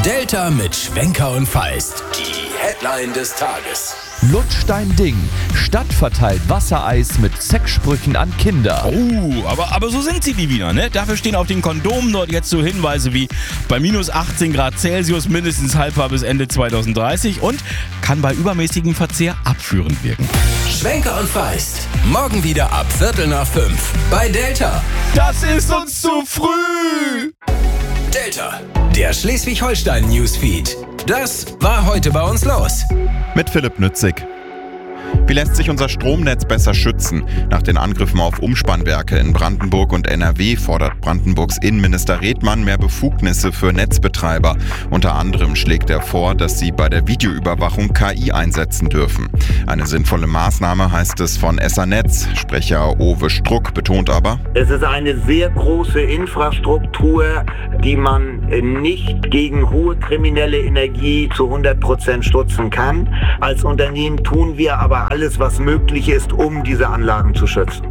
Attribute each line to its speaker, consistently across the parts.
Speaker 1: Delta mit Schwenker und Feist. Die Headline des Tages.
Speaker 2: Lutsch dein Ding. Stadt verteilt Wassereis mit Sexsprüchen an Kinder.
Speaker 3: Oh, aber so sind sie, die Wiener, ne? Dafür stehen auf den Kondomen dort jetzt so Hinweise wie bei minus 18 Grad Celsius mindestens haltbar bis Ende 2030 und kann bei übermäßigem Verzehr abführend wirken.
Speaker 1: Schwenker und Feist. Morgen wieder ab 4:45 bei Delta.
Speaker 3: Das ist uns zu früh!
Speaker 1: Delta, der Schleswig-Holstein-Newsfeed. Das war heute bei uns los.
Speaker 4: Mit Philipp Nützig. Wie lässt sich unser Stromnetz besser schützen? Nach den Angriffen auf Umspannwerke in Brandenburg und NRW fordert Brandenburgs Innenminister Redmann mehr Befugnisse für Netzbetreiber. Unter anderem schlägt er vor, dass sie bei der Videoüberwachung KI einsetzen dürfen. Eine sinnvolle Maßnahme, heißt es von Essernetz. Sprecher Owe Struck betont aber:
Speaker 5: Es ist eine sehr große Infrastruktur, die man nicht gegen hohe kriminelle Energie zu 100% stutzen kann. Als Unternehmen tun wir aber alles, was möglich ist, um diese Anlagen zu schützen.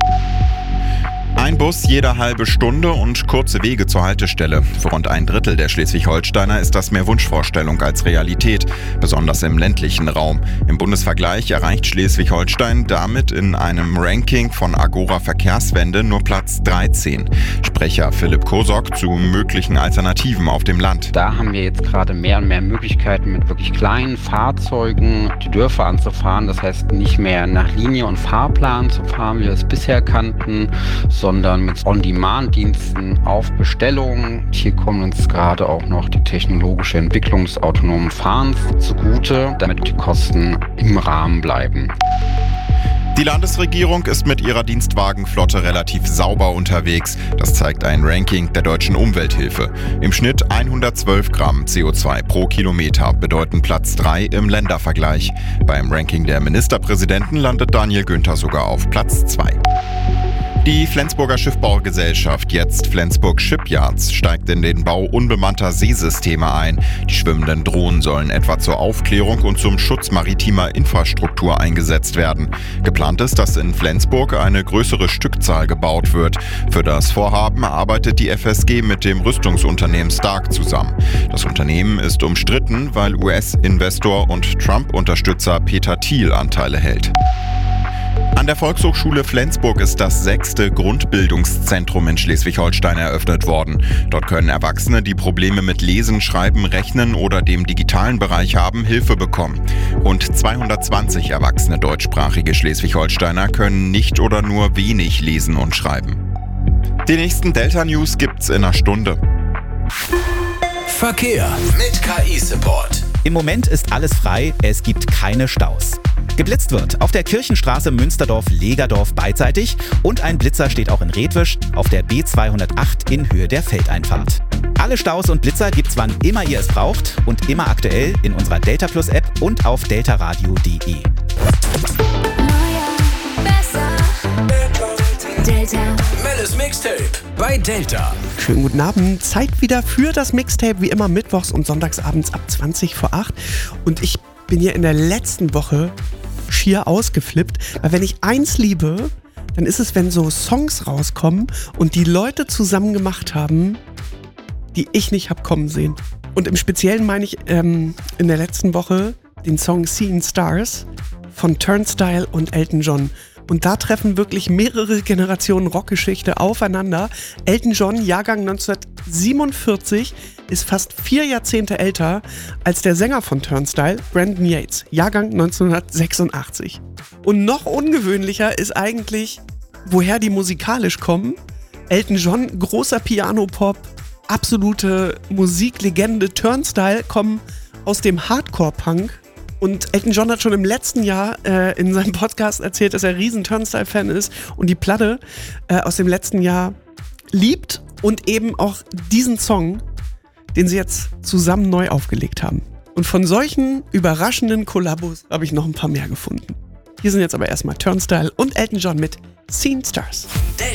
Speaker 4: Ein Bus jede halbe Stunde und kurze Wege zur Haltestelle. Für rund ein Drittel der Schleswig-Holsteiner ist das mehr Wunschvorstellung als Realität, besonders im ländlichen Raum. Im Bundesvergleich erreicht Schleswig-Holstein damit in einem Ranking von Agora Verkehrswende nur Platz 13. Sprecher Philipp Kosok zu möglichen Alternativen auf dem Land.
Speaker 6: Da haben wir jetzt gerade mehr und mehr Möglichkeiten, mit wirklich kleinen Fahrzeugen die Dörfer anzufahren. Das heißt, nicht mehr nach Linie und Fahrplan zu fahren, wie wir es bisher kannten, sondern mit On-Demand-Diensten auf Bestellung. Hier kommt uns gerade auch noch die technologische Entwicklung des autonomen Fahrens zugute, damit die Kosten im Rahmen bleiben.
Speaker 4: Die Landesregierung ist mit ihrer Dienstwagenflotte relativ sauber unterwegs. Das zeigt ein Ranking der Deutschen Umwelthilfe. Im Schnitt 112 Gramm CO2 pro Kilometer bedeuten Platz 3 im Ländervergleich. Beim Ranking der Ministerpräsidenten landet Daniel Günther sogar auf Platz 2. Die Flensburger Schiffbaugesellschaft, jetzt Flensburg Shipyards, steigt in den Bau unbemannter Seesysteme ein. Die schwimmenden Drohnen sollen etwa zur Aufklärung und zum Schutz maritimer Infrastruktur eingesetzt werden. Geplant ist, dass in Flensburg eine größere Stückzahl gebaut wird. Für das Vorhaben arbeitet die FSG mit dem Rüstungsunternehmen Stark zusammen. Das Unternehmen ist umstritten, weil US-Investor und Trump-Unterstützer Peter Thiel Anteile hält. An der Volkshochschule Flensburg ist das 6. Grundbildungszentrum in Schleswig-Holstein eröffnet worden. Dort können Erwachsene, die Probleme mit Lesen, Schreiben, Rechnen oder dem digitalen Bereich haben, Hilfe bekommen. Rund 220 erwachsene deutschsprachige Schleswig-Holsteiner können nicht oder nur wenig lesen und schreiben. Die nächsten Delta-News gibt's in einer Stunde.
Speaker 1: Verkehr mit KI-Support.
Speaker 7: Im Moment ist alles frei, es gibt keine Staus. Geblitzt wird auf der Kirchenstraße Münsterdorf-Legerdorf beidseitig und ein Blitzer steht auch in Redwisch auf der B208 in Höhe der Feldeinfahrt. Alle Staus und Blitzer gibt's wann immer ihr es braucht und immer aktuell in unserer Delta Plus App und auf deltaradio.de.
Speaker 1: Delta. Mellis Mixtape bei Delta.
Speaker 8: Schönen guten Abend. Zeit wieder für das Mixtape, wie immer mittwochs und sonntagsabends ab 20:08. Und ich bin hier in der letzten Woche schier ausgeflippt, weil wenn ich eins liebe, dann ist es, wenn so Songs rauskommen und die Leute zusammen gemacht haben, die ich nicht hab kommen sehen. Und im Speziellen meine ich in der letzten Woche den Song Seeing Stars von Turnstile und Elton John. Und da treffen wirklich mehrere Generationen Rockgeschichte aufeinander. Elton John, Jahrgang 1947, ist fast 4 Jahrzehnte älter als der Sänger von Turnstile, Brandon Yates, Jahrgang 1986. Und noch ungewöhnlicher ist eigentlich, woher die musikalisch kommen. Elton John, großer Piano-Pop, absolute Musiklegende. Turnstile kommen aus dem Hardcore-Punk. Und Elton John hat schon im letzten Jahr in seinem Podcast erzählt, dass er riesen Turnstile-Fan ist und die Platte aus dem letzten Jahr liebt und eben auch diesen Song, den sie jetzt zusammen neu aufgelegt haben. Und von solchen überraschenden Kollabos habe ich noch ein paar mehr gefunden. Hier sind jetzt aber erstmal Turnstile und Elton John mit Seeing Stars.